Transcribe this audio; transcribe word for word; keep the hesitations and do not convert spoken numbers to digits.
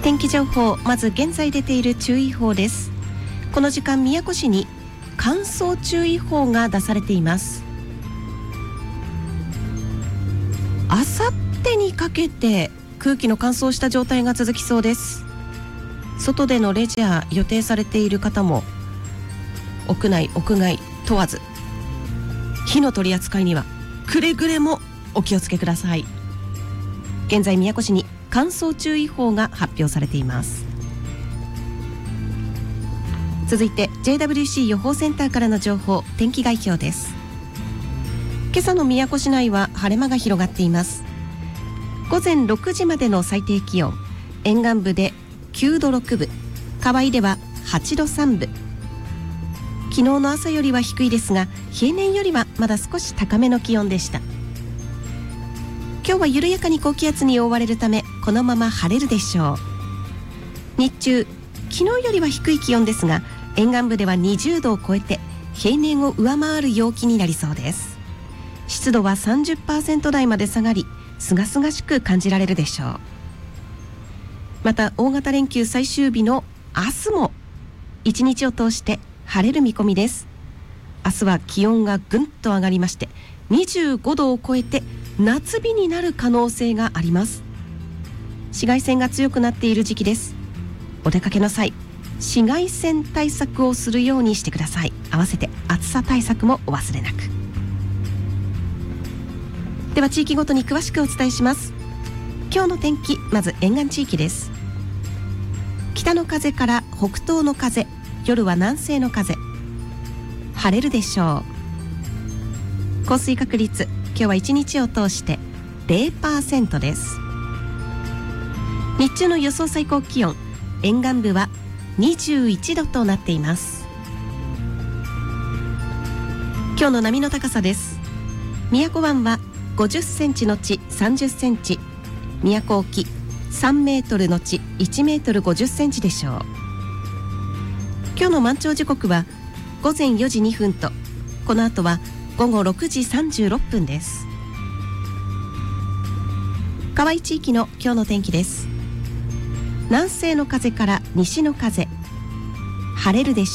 天気情報、まず現在出ている注意報です。この時間宮古市に乾燥注意報が出されています。あさってにかけて空気の乾燥した状態が続きそうです。外でのレジャー予定されている方も屋内屋外問わず火の取り扱いにはくれぐれもお気をつけください。現在宮古市に乾燥注意報が発表されています。続いて ジェイダブリューシー 予報センターからの情報、天気概況です。今朝の宮古市内は晴れ間が広がっています。午前ろくじまでの最低気温、沿岸部できゅうどろくぶ、河合でははちどさんぶ。昨日の朝よりは低いですが、平年よりはまだ少し高めの気温でした。今日は緩やかに高気圧に覆われるため、このまま晴れるでしょう。日中、昨日よりは低い気温ですが、沿岸部ではにじゅうどを超えて平年を上回る陽気になりそうです。湿度は さんじゅっパーセント 台まで下がり、すがすがしく感じられるでしょう。また大型連休最終日の明日も一日を通して晴れる見込みです。明日は気温がぐんと上がりまして、にじゅうごどを超えて夏日になる可能性があります。紫外線が強くなっている時期です。お出かけの際、紫外線対策をするようにしてください。合わせて暑さ対策もお忘れなく。では地域ごとに詳しくお伝えします。今日の天気、まず沿岸地域です。北の風から北東の風、夜は南西の風、晴れるでしょう。降水確率、今日は一日を通して ゼロパーセント です。日中の予想最高気温、沿岸部はにじゅういちどとなっています。今日の波の高さです。宮古湾はごじゅっセンチのちさんじゅっセンチ、宮古沖さんメートルのちいちメートルごじゅっセンチでしょう。今日の満潮時刻はごぜんよじにふんと、この後はごごろくじさんじゅうろっぷんです。河合地域の今日の天気です。南西の風から西の風、晴れるでしょう。